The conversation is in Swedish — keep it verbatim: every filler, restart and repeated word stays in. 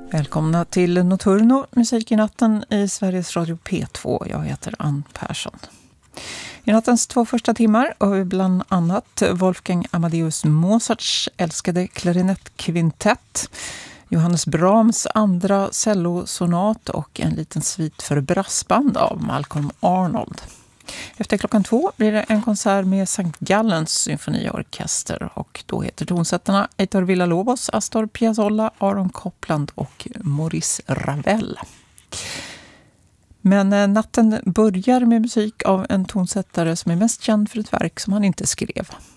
Välkomna till Nocturno, musik i natten i Sveriges Radio P två. Jag heter Ann Persson. I nattens två första timmar har vi bland annat Wolfgang Amadeus Mozarts älskade klarinettkvintett, Johannes Brahms andra cellosonat och en liten svit för brassband av Malcolm Arnold. Efter klockan två blir det en konsert med Sankt Gallens symfoniorkester och då heter tonsättarna Heitor Villa-Lobos, Astor Piazzolla, Aaron Copland och Maurice Ravel. Men eh, natten börjar med musik av en tonsättare som är mest känd för ett verk som han inte skrev.